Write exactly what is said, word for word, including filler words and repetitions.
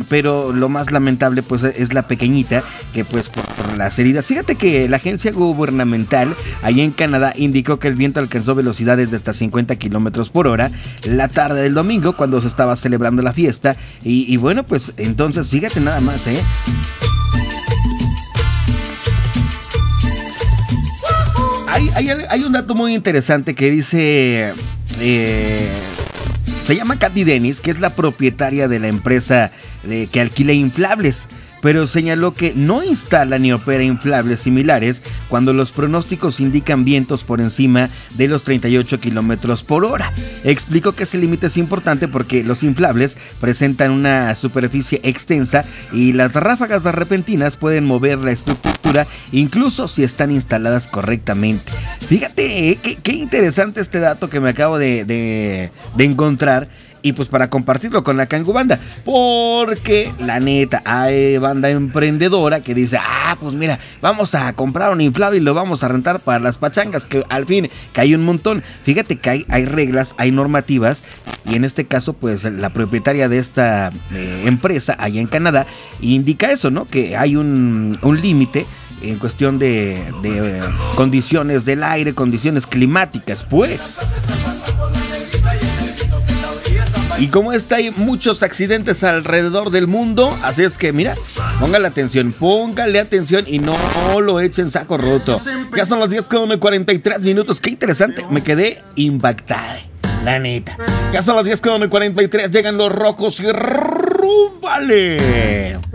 pero lo más lamentable pues es la pequeñita que pues por, por las heridas. Fíjate que la agencia gubernamental allá en Canadá indicó que el viento alcanzó velocidades de hasta cincuenta kilómetros por hora la tarde del domingo cuando se estaba celebrando la fiesta y, y bueno pues entonces fíjate nada más, eh Hay, hay, hay un dato muy interesante que dice, eh, se llama Katy Dennis, que es la propietaria de la empresa de, que alquila inflables, pero señaló que no instala ni opera inflables similares cuando los pronósticos indican vientos por encima de los treinta y ocho kilómetros por hora. Explicó que ese límite es importante porque los inflables presentan una superficie extensa y las ráfagas repentinas pueden mover la estructura incluso si están instaladas correctamente. Fíjate, eh, qué, qué interesante este dato que me acabo de, de, de encontrar. Y pues para compartirlo con la Kangu Banda, porque la neta hay banda emprendedora que dice, ah, pues mira, vamos a comprar un inflable y lo vamos a rentar para las pachangas, que al fin, que hay un montón. Fíjate que hay, hay reglas, hay normativas, y en este caso, pues la propietaria de esta eh, empresa allá en Canadá indica eso, ¿no? Que hay un, un límite en cuestión de, de eh, condiciones del aire, condiciones climáticas, pues. Y como está, hay muchos accidentes alrededor del mundo, así es que mira, póngale atención, póngale atención y no lo echen saco roto. Ya son las diez con cuarenta y tres minutos, qué interesante, me quedé impactada, la neta. Ya son las diez con cuarenta y tres, llegan los Rojos y Rúbale.